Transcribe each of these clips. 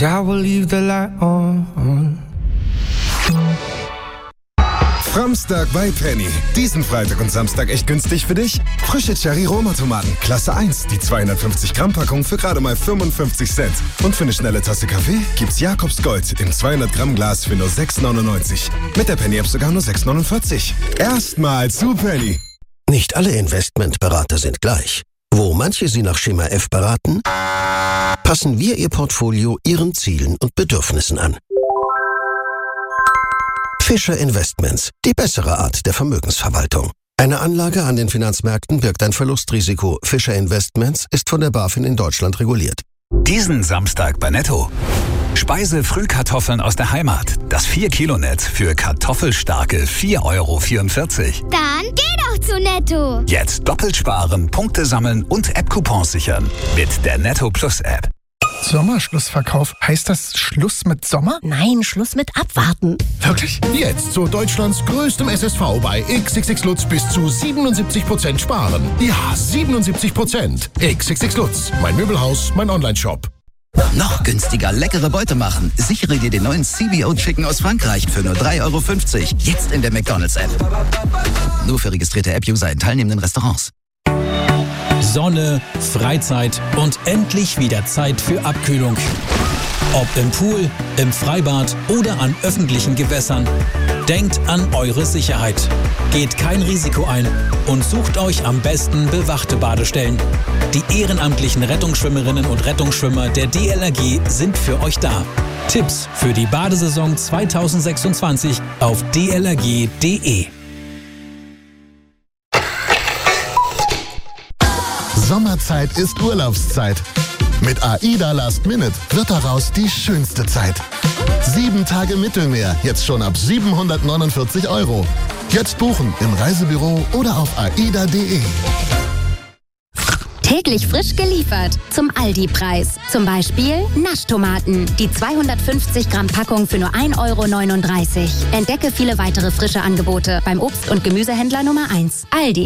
'cause I will leave the light on. Framstag bei Penny. Diesen Freitag und Samstag echt günstig für dich? Frische Cherry-Roma-Tomaten, Klasse 1, die 250 Gramm Packung für gerade mal 55 Cent. Und für eine schnelle Tasse Kaffee gibt's Jakobs Gold im 200 Gramm Glas für nur 6,99. Mit der Penny-App sogar nur 6,49. Erstmal zu Penny. Nicht alle Investmentberater sind gleich. Wo manche Sie nach Schema F beraten, passen wir Ihr Portfolio Ihren Zielen und Bedürfnissen an. Fischer Investments, die bessere Art der Vermögensverwaltung. Eine Anlage an den Finanzmärkten birgt ein Verlustrisiko. Fischer Investments ist von der BaFin in Deutschland reguliert. Diesen Samstag bei Netto. Speise-Frühkartoffeln aus der Heimat. Das 4-Kilo-Netz für kartoffelstarke 4,44 €. Dann geh doch zu Netto. Jetzt doppelt sparen, Punkte sammeln und App-Coupons sichern. Mit der Netto Plus App. Sommerschlussverkauf. Heißt das Schluss mit Sommer? Nein, Schluss mit Abwarten. Wirklich? Jetzt zu Deutschlands größtem SSV bei XXX Lutz bis zu 77% sparen. Ja, 77%. XXX Lutz. Mein Möbelhaus, mein Onlineshop. Noch günstiger leckere Beute machen. Sichere dir den neuen CBO Chicken aus Frankreich für nur 3,50 €. Jetzt in der McDonald's-App. Nur für registrierte App-User in teilnehmenden Restaurants. Sonne, Freizeit und endlich wieder Zeit für Abkühlung. Ob im Pool, im Freibad oder an öffentlichen Gewässern. Denkt an eure Sicherheit. Geht kein Risiko ein und sucht euch am besten bewachte Badestellen. Die ehrenamtlichen Rettungsschwimmerinnen und Rettungsschwimmer der DLRG sind für euch da. Tipps für die Badesaison 2026 auf dlrg.de. Sommerzeit ist Urlaubszeit. Mit AIDA Last Minute wird daraus die schönste Zeit. 7 Tage Mittelmeer, jetzt schon ab 749 €. Jetzt buchen im Reisebüro oder auf aida.de. Täglich frisch geliefert. Zum Aldi-Preis. Zum Beispiel Naschtomaten. Die 250 Gramm Packung für nur 1,39 €. Entdecke viele weitere frische Angebote beim Obst- und Gemüsehändler Nummer 1. Aldi.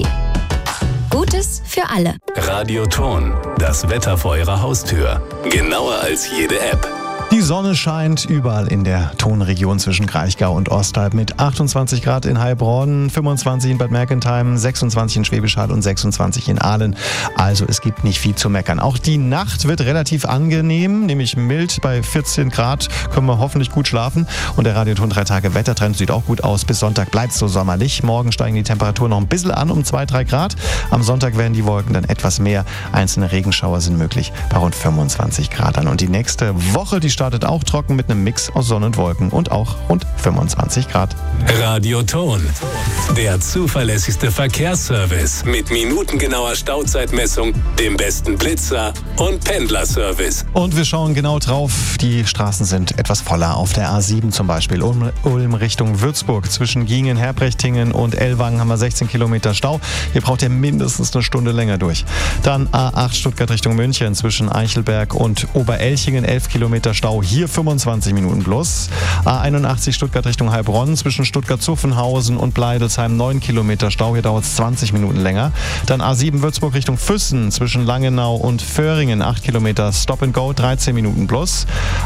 Gutes für alle. Radioton, das Wetter vor Ihrer Haustür. Genauer als jede App. Die Sonne scheint überall in der Tonregion zwischen Kraichgau und Ostalb mit 28 Grad in Heilbronn, 25 in Bad Mergentheim, 26 in Schwäbisch Hall und 26 in Aalen. Also es gibt nicht viel zu meckern. Auch die Nacht wird relativ angenehm, nämlich mild. Bei 14 Grad können wir hoffentlich gut schlafen. Und der Radioton 3 Tage Wettertrend sieht auch gut aus. Bis Sonntag bleibt es so sommerlich. Morgen steigen die Temperaturen noch ein bisschen an, um 2-3 Grad. Am Sonntag werden die Wolken dann etwas mehr. Einzelne Regenschauer sind möglich bei rund 25 Grad dann. Und die nächste Woche, die startet auch trocken mit einem Mix aus Sonne und Wolken und auch rund 25 Grad. Radioton, der zuverlässigste Verkehrsservice mit minutengenauer Stauzeitmessung, dem besten Blitzer und Pendlerservice. Und wir schauen genau drauf. Die Straßen sind etwas voller. Auf der A7 zum Beispiel Ulm Richtung Würzburg. Zwischen Giengen, Herbrechtingen und Ellwangen haben wir 16 Kilometer Stau. Hier braucht ihr mindestens eine Stunde länger durch. Dann A8 Stuttgart Richtung München. Zwischen Eichelberg und Oberelchingen 11 Kilometer Stau. Hier 25 Minuten plus. A81 Stuttgart Richtung Heilbronn. Zwischen Stuttgart-Zuffenhausen und Bleidelsheim 9 Kilometer Stau. Hier dauert es 20 Minuten länger. Dann A7 Würzburg Richtung Füssen. Zwischen Langenau und Föhringen 8 Kilometer Stop and Go 13 Minuten plus.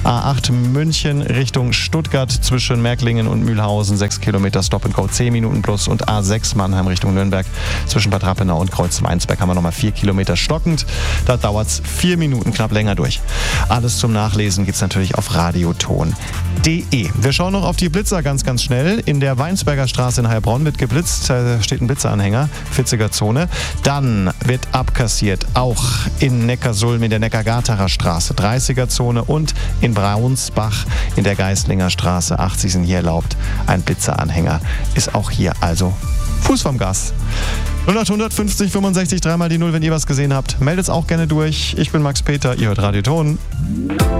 A8 München Richtung Stuttgart. Zwischen Märklingen und Mühlhausen 6 Kilometer Stop and Go 10 Minuten plus. Und A6 Mannheim Richtung Nürnberg. Zwischen Bad Rappenau und Kreuz-Weinsberg haben wir nochmal 4 Kilometer stockend. Da dauert es 4 Minuten knapp länger durch. Alles zum Nachlesen gibt es natürlich auf radioton.de. Wir schauen noch auf die Blitzer ganz schnell. In der Weinsberger Straße in Heilbronn wird geblitzt. Da steht ein Blitzeranhänger, 40er Zone. Dann wird abkassiert, auch in Neckarsulm in der Neckargartacher Straße, 30er Zone und in Braunsbach in der Geislinger Straße, 80 sind hier erlaubt. Ein Blitzeranhänger ist auch hier also Fuß vom Gas. 0800 50 65 3 mal die 0, wenn ihr was gesehen habt. Meldet es auch gerne durch. Ich bin Max Peter, ihr hört Radioton.